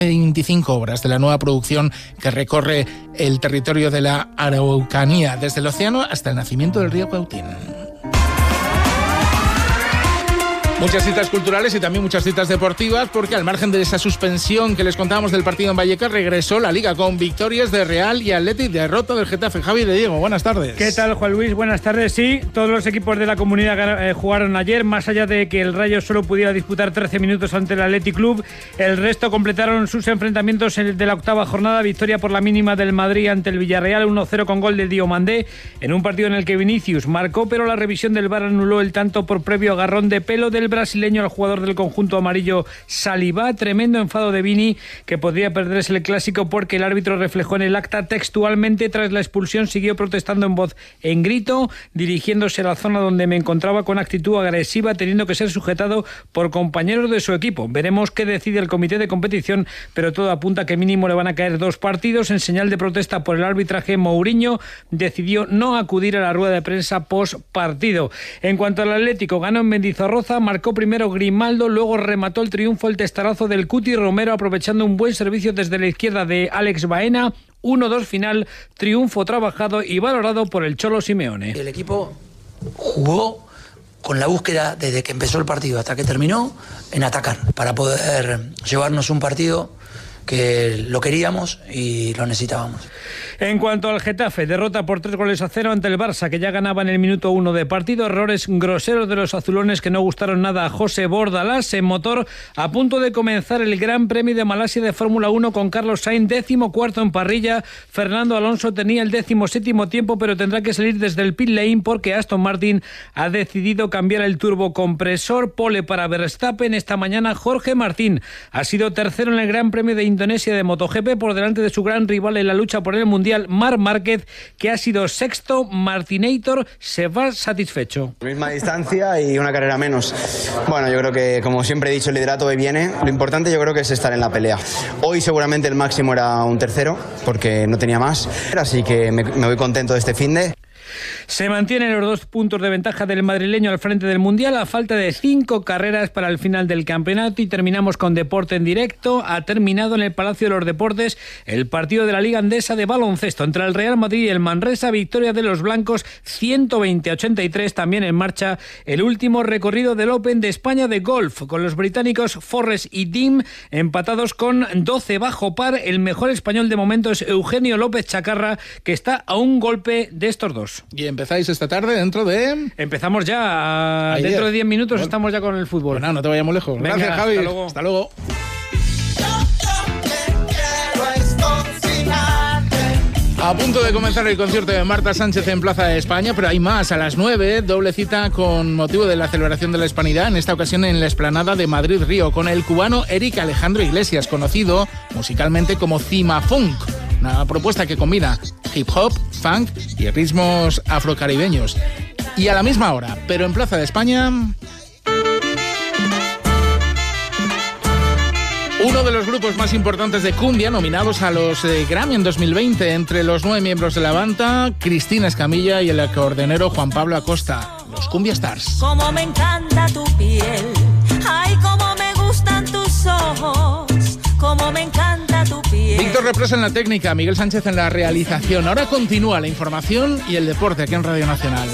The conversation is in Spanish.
25 obras de la nueva producción que recorre el territorio de la Araucanía, desde el océano hasta el nacimiento del río Cautín. Muchas citas culturales y también muchas citas deportivas, porque al margen de esa suspensión que les contábamos del partido en Vallecas, regresó la Liga con victorias de Real y Athletic, derrota del Getafe. Javi de Diego, buenas tardes. ¿Qué tal, Juan Luis? Buenas tardes. Sí, todos los equipos de la comunidad jugaron ayer, más allá de que el Rayo solo pudiera disputar 13 minutos ante el Athletic Club. El resto completaron sus enfrentamientos de la octava jornada, victoria por la mínima del Madrid ante el Villarreal, 1-0 con gol de Diomandé, en un partido en el que Vinicius marcó, pero la revisión del VAR anuló el tanto por previo agarrón de pelo del brasileño al jugador del conjunto amarillo Saliba. Tremendo enfado de Vini, que podría perderse el clásico porque el árbitro reflejó en el acta textualmente: tras la expulsión siguió protestando en voz en grito, dirigiéndose a la zona donde me encontraba con actitud agresiva, teniendo que ser sujetado por compañeros de su equipo. Veremos qué decide el comité de competición, pero todo apunta a que mínimo le van a caer 2 partidos. En señal de protesta por el arbitraje, Mourinho decidió no acudir a la rueda de prensa post partido. En cuanto al Atlético, ganó en Mendizorroza, marcó primero Grimaldo, luego remató el triunfo el testarazo del Cuti Romero, aprovechando un buen servicio desde la izquierda de Alex Baena. 1-2 final, triunfo trabajado y valorado por el Cholo Simeone. El equipo jugó con la búsqueda desde que empezó el partido hasta que terminó en atacar, para poder llevarnos un partido que lo queríamos y lo necesitábamos. En cuanto al Getafe, derrota por 3-0 ante el Barça, que ya ganaba en el minuto 1 de partido. Errores groseros de los azulones que no gustaron nada a José Bordalás. En motor, a punto de comenzar el Gran Premio de Malasia de Fórmula 1 con Carlos Sainz, 14º en parrilla. Fernando Alonso tenía el 17º tiempo, pero tendrá que salir desde el pit lane porque Aston Martin ha decidido cambiar el turbocompresor. Pole para Verstappen. Esta mañana Jorge Martín ha sido tercero en el Gran Premio de Indonesia de MotoGP, por delante de su gran rival en la lucha por el Mundial, Marc Márquez, que ha sido sexto. Martinator se va satisfecho. Misma distancia y una carrera menos. Bueno, yo creo que, como siempre he dicho, el liderato hoy viene. Lo importante yo creo que es estar en la pelea. Hoy seguramente el máximo era un tercero, porque no tenía más. Así que me voy contento de este finde. Se mantienen los 2 puntos de ventaja del madrileño al frente del Mundial, a falta de 5 carreras para el final del campeonato. Y terminamos con deporte en directo. Ha terminado en el Palacio de los Deportes el partido de la Liga Andesa de baloncesto entre el Real Madrid y el Manresa. Victoria de los blancos 120-83. También en marcha el último recorrido del Open de España de golf, con los británicos Forrest y Dim empatados con 12 bajo par. El mejor español de momento es Eugenio López Chacarra, que está a un golpe de estos dos. Y empezáis esta tarde dentro de... Empezamos ya, dentro de 10 minutos bueno, estamos ya con el fútbol. Bueno, no te vayamos lejos. Venga, gracias, Javi. Hasta luego. A punto de comenzar el concierto de Marta Sánchez en Plaza de España, pero hay más. A las 9, doble cita con motivo de la celebración de la Hispanidad, en esta ocasión en la explanada de Madrid Río, con el cubano Eric Alejandro Iglesias, conocido musicalmente como Cima Funk. Una propuesta que combina hip hop, funk y ritmos afrocaribeños. Y a la misma hora, pero en Plaza de España, uno de los grupos más importantes de cumbia nominados a los Grammy en 2020. Entre los 9 miembros de la banda, Cristina Escamilla y el acordeonero Juan Pablo Acosta, los Cumbia Stars. Como me encanta tu piel, ay, cómo me gustan tus ojos, cómo me encanta tu piel. Víctor Represa en la técnica, Miguel Sánchez en la realización. Ahora continúa la información y el deporte aquí en Radio Nacional.